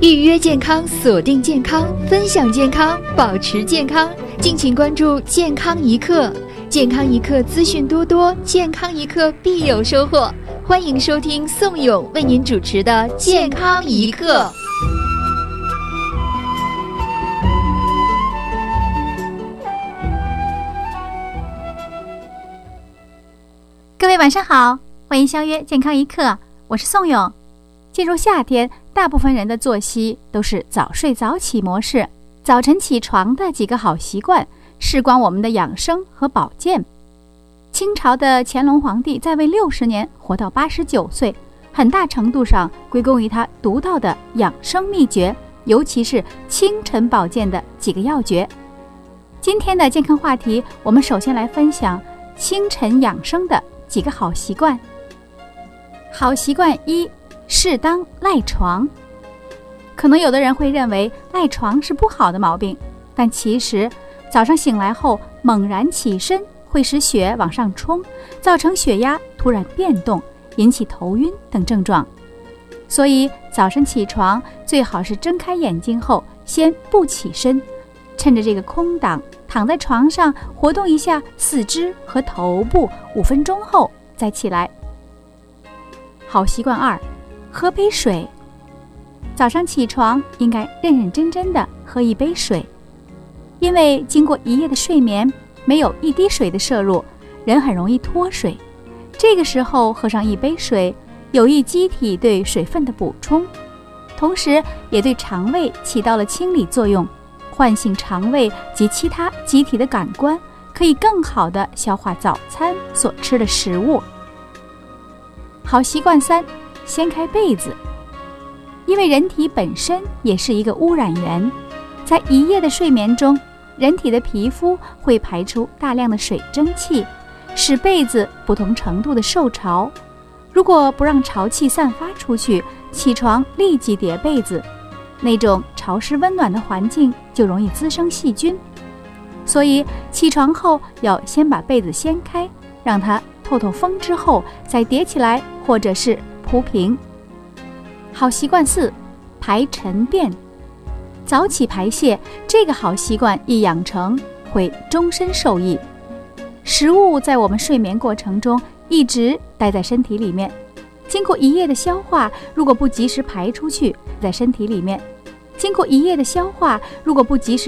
预约健康，锁定健康，分享健康，保持健康。敬请关注健康一刻，健康一刻资讯多多，健康一刻必有收获。欢迎收听宋勇为您主持的健康一刻。 各位晚上好，欢迎相约健康一刻，我是宋勇。进入夏天，大部分人的作息都是早睡早起模式。早晨起床的几个好习惯，事关我们的养生和保健。清朝的乾隆皇帝在位60年，活到89岁，很大程度上归功于他独到的养生秘诀，尤其是清晨保健的几个要诀。今天的健康话题，我们首先来分享清晨养生的几个好习惯。好习惯一，适当赖床。可能有的人会认为赖床是不好的毛病，但其实早上醒来后猛然起身会使血往上冲，造成血压突然变动，引起头晕等症状。所以早晨起床最好是睁开眼睛后先不起身，趁着这个空档躺在床上活动一下四肢和头部，5分钟后再起来。好习惯二，喝杯水。早上起床应该认认真真的喝一杯水，因为经过一夜的睡眠，没有一滴水的摄入，人很容易脱水。这个时候喝上一杯水，有益机体对水分的补充，同时也对肠胃起到了清理作用，唤醒肠胃及其他机体的感官，可以更好地消化早餐所吃的食物。好习惯三，掀开被子。因为人体本身也是一个污染源，在一夜的睡眠中，人体的皮肤会排出大量的水蒸气，使被子不同程度的受潮。如果不让潮气散发出去，起床立即叠被子，那种潮湿温暖的环境就容易滋生细菌。所以起床后要先把被子掀开，让它透透风之后再叠起来，或者是铺平。好习惯四，排晨便。早起排泄这个好习惯一养成，会终身受益。食物在我们睡眠过程中一直待在身体里面，经过一夜的消化，如果不及时排出去，在身体里面经过一夜的消化，如果不及时